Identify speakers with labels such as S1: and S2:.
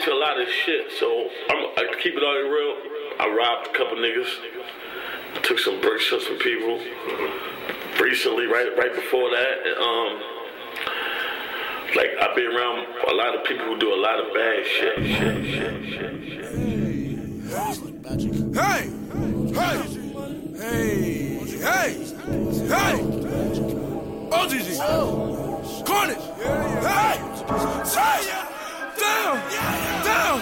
S1: to a lot of shit, so I keep it all real. I robbed a couple niggas, took some bricks from some people. Recently, right before that, like I've been around a lot of people who do a lot of bad shit.
S2: Hey! OGG! Cornish! Hey! Damn!